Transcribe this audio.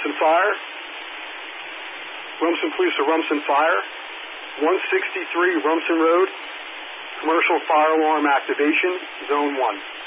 Rumson Fire. Rumson Police to Rumson Fire. 163 Rumson Road. Commercial fire alarm activation, Zone 1.